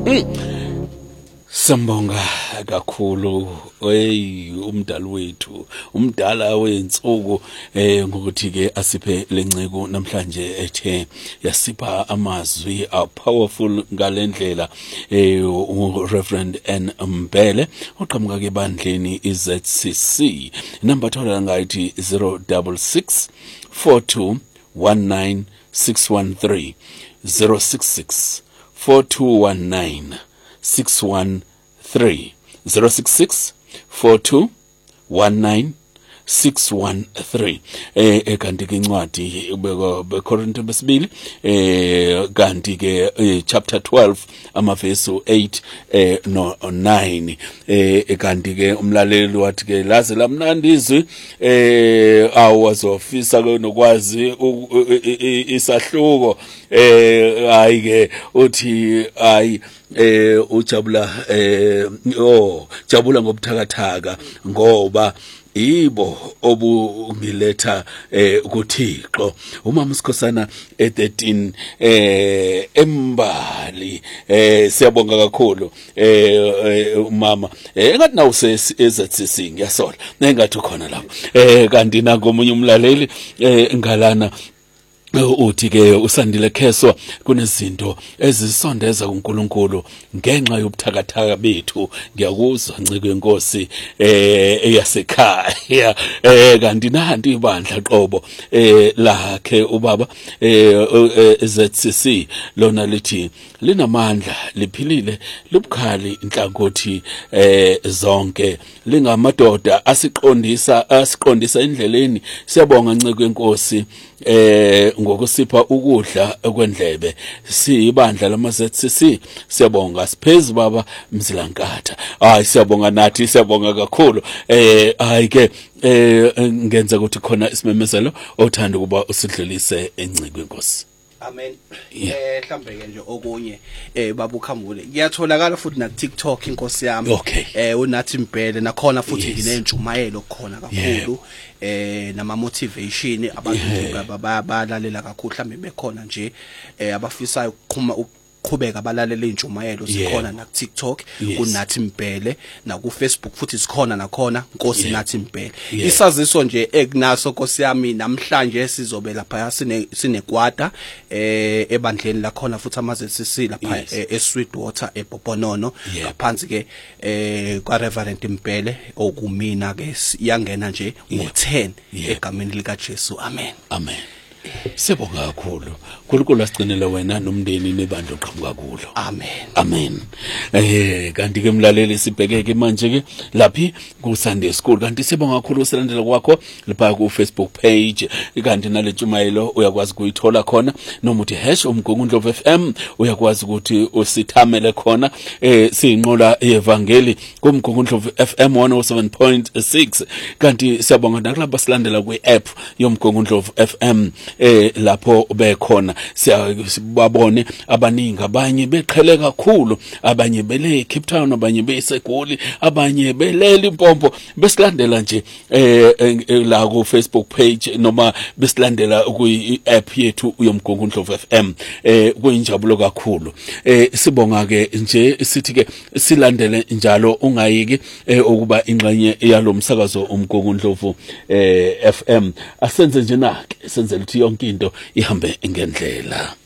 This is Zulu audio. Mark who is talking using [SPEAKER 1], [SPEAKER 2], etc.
[SPEAKER 1] Sambonga kakhulu umdali wethu umdala wensuku ngokuthi ke asiphe lenceko namhlanje ethe yasipha amazwi powerful ngalendlela Reverend N Mbele uqhamuka ke bandleni iZCC number thola ngayithi 066 42 19613 066 4219 613 066 42 19 613 kanti ke incwadi beKorinto besibili kanti ke chapter 12 amavesi 8 no 9 kanti ke umlaleli wathi ke laze lamnandi izwi awazofisa nokwazi isahluko hayi ke uthi hayi ujabula jabula ngobuthakathaka ngoba ibo obungiletha kuThixo umama Sikhosana 13 embali siyabonga kakhulu umama engathi nawu seZCC ngiyasola nengathi ukhona lapho kanti nangomunye umlaleli ngalana uthi ke usandile Kheswa kunezinto ezisondeza kuNkulunkulu ngenxa yobuthakathaka bethu ngiyakuzwa ncike inkosi eyasekhaya kanti nanti ibandla qobo lakhe ubaba ZCC lona lithi linamandla liphilile lubukhali inhlangothi zonke lingamadoda asiqondisa endleleni siyabonga ncike inkosi ngokusipha ukudla kwendlebe siyibandla lamaZCC siyabonga siphezulu baba Mzilankatha hayi siyabonga nathi siyabonga kakhulu hayi ke ngenza ukuthi khona isimemezelo othanda kuba usidlulise encike inkosi.
[SPEAKER 2] Amen. Mhlambe ke nje okunye baba ukhambule ngiyatholakala futhi na TikTok inkosi yami unathi Mbele nakhona futhi nginentshumayelo khona kakhulu nama motivation abantu balalela kakhulu mhlambe bekhona nje abafisayo ukuqhubeka balalela intshumayelo sikhona na TikTok kunathi Mbele na ku Facebook futhi sikhona nakhona Nkosi nathi Mbele isaziso nje ekunaso Nkosi yami namhlanje sizobe lapha sinekwata ebandleni lakhona futhi amaZCC lapha eSweetwater eBobonono ngaphansi ke kwa Reverend Mbele okumina ke yangena nje ngo10 egameni lika Jesu amen
[SPEAKER 1] amen. Sibonga kakhulu uNkulunkulu asigcinele wena nomndeni nebandla oqhamuka kulo
[SPEAKER 2] amen
[SPEAKER 1] amen. Kanti ke mlaleli sibhekeke manje ke laphi ku Sunday School kanti sibonga kakhulu usilandela kwakho lapha ku Facebook page kanti nalentshumayelo uyakwazi ukuyithola khona noma uthi #umgungundlovu FM uyakwazi ukuthi usithamele khona siyinqola evangeli kumgungundlovu FM 107.6 kanti siyabonga nakulabo silandela kwi app yomgungundlovu FM lapho bekhona siyababone abaningi abanye beqhele kakhulu abanye bele Cape Town abanye beseGoli abanye belela impompo besilandela nje la ku Facebook page noma besilandela ku app yethu yomgungundlovu FM kuyinjabulo kakhulu sibonga ke nje sithi ke silandele njalo ungayiki ukuba ingxenye yalomsakazo umgungundlovu FM asenze nje nake senze ukuthi yonke into ihambe ngendlela.